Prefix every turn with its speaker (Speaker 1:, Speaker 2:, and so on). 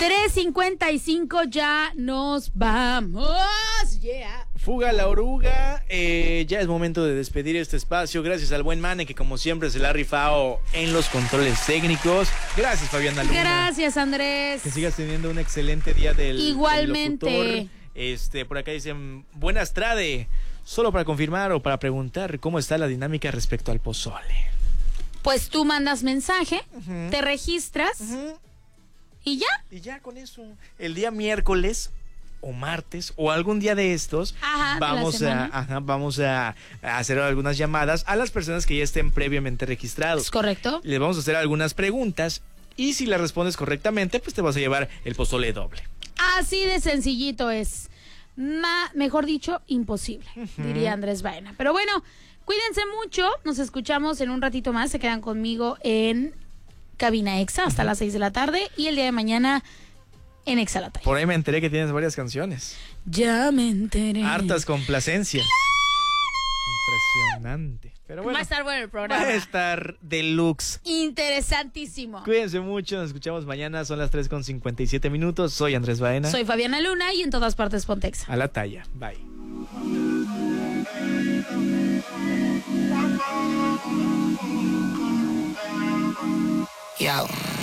Speaker 1: 3:55, ya nos vamos. Yeah.
Speaker 2: Fuga la oruga, ya es momento de despedir este espacio. Gracias al buen Mane, que como siempre se la ha rifado en los controles técnicos. Gracias, Fabiana Luna.
Speaker 1: Gracias, Andrés.
Speaker 2: Que sigas teniendo un excelente día del
Speaker 1: Igualmente.
Speaker 2: del locutor. Por acá dicen, buenas tardes. Solo para confirmar o para preguntar cómo está la dinámica respecto al pozole.
Speaker 1: Pues tú mandas mensaje, te registras y ya.
Speaker 2: Y ya con eso. El día miércoles o martes o algún día de estos vamos a hacer algunas llamadas a las personas que ya estén previamente registrados.
Speaker 1: ¿Es correcto?
Speaker 2: Les vamos a hacer algunas preguntas y si las respondes correctamente, pues te vas a llevar el pozole doble.
Speaker 1: Así de sencillito es. Mejor dicho, imposible, diría Andrés Baena. Pero bueno, cuídense mucho. Nos escuchamos en un ratito más. Se quedan conmigo en Cabina Exa hasta las 6 de la tarde y el día de mañana en Exa La Talla.
Speaker 2: Por ahí me enteré que tienes varias canciones.
Speaker 1: Ya me enteré.
Speaker 2: Hartas complacencias. Impresionante. Pero bueno,
Speaker 1: va a estar bueno el programa.
Speaker 2: Va a estar deluxe.
Speaker 1: Interesantísimo.
Speaker 2: Cuídense mucho, nos escuchamos mañana. Son las 3:57. Soy Andrés Baena.
Speaker 1: Soy Fabiana Luna y en todas partes ponte Exa.
Speaker 2: A la talla. Bye.
Speaker 3: Yo.